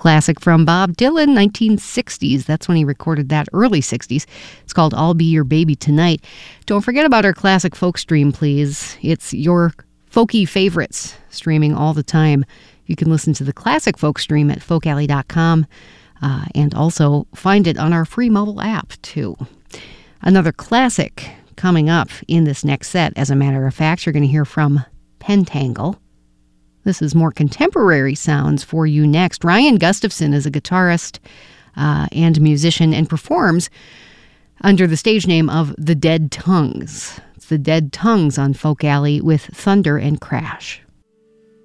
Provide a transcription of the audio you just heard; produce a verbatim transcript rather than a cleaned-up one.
Classic from Bob Dylan, nineteen sixties. That's when he recorded that, early sixties. It's called I'll Be Your Baby Tonight. Don't forget about our classic folk stream, please. It's your folky favorites streaming all the time. You can listen to the classic folk stream at folk alley dot com uh, and also find it on our free mobile app, too. Another classic coming up in this next set. As a matter of fact, you're going to hear from Pentangle. This is more contemporary sounds for you next. Ryan Gustafson is a guitarist uh, and musician and performs under the stage name of The Dead Tongues. It's The Dead Tongues on Folk Alley with Thunder and Crash.